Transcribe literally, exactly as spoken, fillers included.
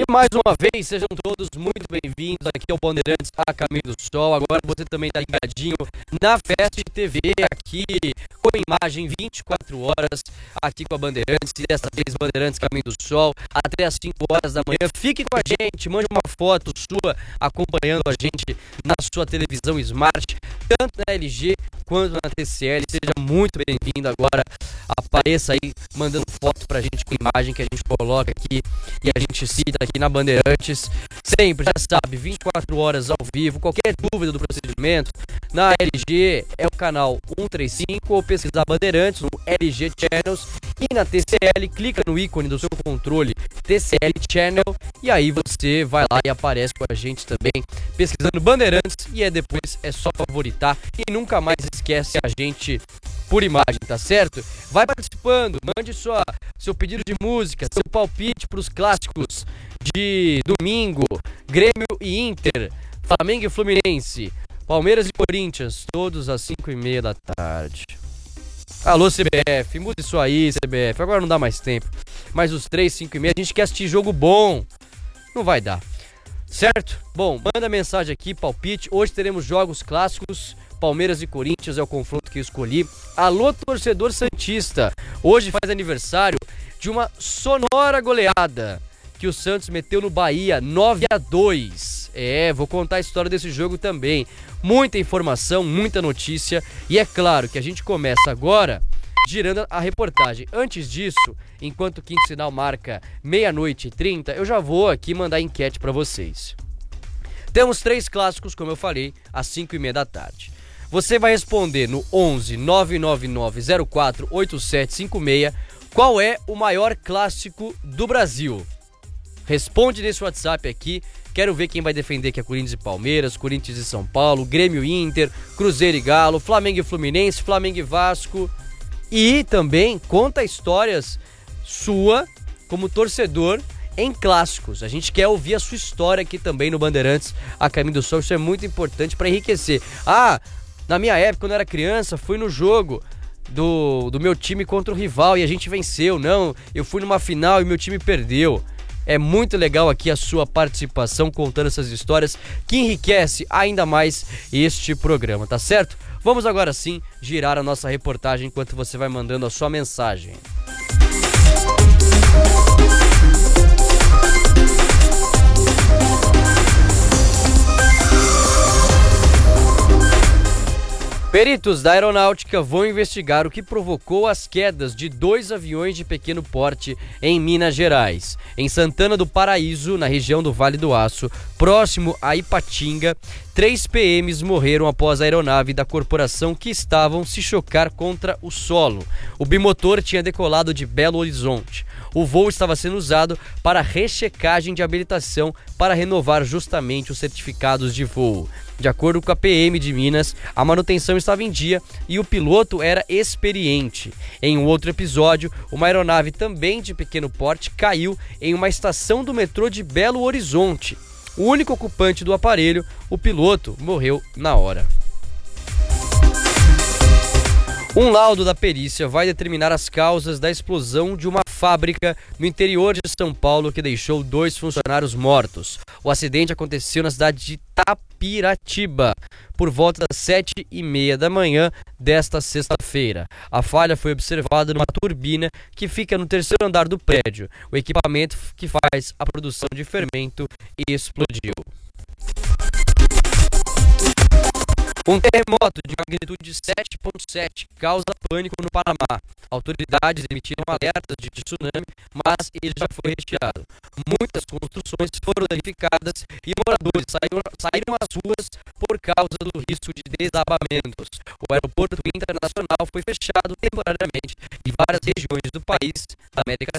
mais uma vez, sejam todos muito bem-vindos aqui ao Bandeirantes a Caminho do Sol. Agora você também está ligadinho na Fest T V, aqui com imagem vinte e quatro horas, aqui com a Bandeirantes, e dessa vez Bandeirantes Caminho do Sol, até às cinco horas da manhã. Fique com a gente, mande uma foto sua acompanhando a gente na sua televisão Smart, tanto na L G quanto na T C L. Seja muito bem-vindo agora, apareça aí mandando foto pra gente com imagem que a gente coloca aqui e a gente cita aqui na Bandeirantes, sempre, já sabe, vinte e quatro horas ao vivo. Qualquer dúvida do procedimento, na L G é o canal cento e trinta e cinco, ou pesquisar Bandeirantes no L G Channels, e na T C L, clica no ícone do seu controle T C L Channel, e aí você vai lá e aparece com a gente também, pesquisando Bandeirantes, e é depois é só favoritar, e nunca mais esquece a gente por imagem, tá certo? Vai participando, mande sua, seu pedido de música, seu palpite para os clássicos de domingo, Grêmio e Inter, Flamengo e Fluminense, Palmeiras e Corinthians, todos às cinco e meia da tarde. Alô C B F, mude isso aí C B F, agora não dá mais tempo, mas os três, cinco e meia, a gente quer assistir jogo bom, não vai dar, certo? Bom, manda mensagem aqui, palpite, hoje teremos jogos clássicos, Palmeiras e Corinthians é o confronto que eu escolhi. Alô, torcedor santista, hoje faz aniversário de uma sonora goleada que o Santos meteu no Bahia, nove a dois. É, vou contar a história desse jogo também. Muita informação, muita notícia, e é claro que a gente começa agora girando a reportagem. Antes disso, enquanto o quinto sinal marca meia-noite e trinta, eu já vou aqui mandar enquete para vocês. Temos três clássicos, como eu falei, às cinco e meia da tarde. Você vai responder no onze nove nove nove zero quatro oito sete cinco seis qual é o maior clássico do Brasil. Responde nesse WhatsApp aqui. Quero ver quem vai defender que é Corinthians e Palmeiras, Corinthians e São Paulo, Grêmio e Inter, Cruzeiro e Galo, Flamengo e Fluminense, Flamengo e Vasco. E também conta histórias sua como torcedor em clássicos. A gente quer ouvir a sua história aqui também no Bandeirantes a Caminho do Sol. Isso é muito importante para enriquecer. Ah, na minha época, quando eu era criança, fui no jogo do, do meu time contra o rival e a gente venceu. Não, eu fui numa final e meu time perdeu. É muito legal aqui a sua participação contando essas histórias que enriquece ainda mais este programa, tá certo? Vamos agora sim girar a nossa reportagem enquanto você vai mandando a sua mensagem. Peritos da aeronáutica vão investigar o que provocou as quedas de dois aviões de pequeno porte em Minas Gerais. Em Santana do Paraíso, na região do Vale do Aço, próximo a Ipatinga, três P Ms morreram após a aeronave da corporação que estavam se chocar contra o solo. O bimotor tinha decolado de Belo Horizonte. O voo estava sendo usado para rechecagem de habilitação para renovar justamente os certificados de voo. De acordo com a P M de Minas, a manutenção estava em dia e o piloto era experiente. Em um outro episódio, uma aeronave também de pequeno porte caiu em uma estação do metrô de Belo Horizonte. O único ocupante do aparelho, o piloto, morreu na hora. Um laudo da perícia vai determinar as causas da explosão de uma fábrica no interior de São Paulo que deixou dois funcionários mortos. O acidente aconteceu na cidade de Tapiratiba, por volta das sete e meia da manhã desta sexta-feira. A falha foi observada numa turbina que fica no terceiro andar do prédio. O equipamento que faz a produção de fermento explodiu. Um terremoto de magnitude sete ponto sete causa pânico no Panamá. Autoridades emitiram alertas de tsunami, mas ele já foi retirado. Muitas construções foram danificadas e moradores saíram, saíram às ruas por causa do risco de desabamentos. O aeroporto internacional foi fechado temporariamente em várias regiões do país da América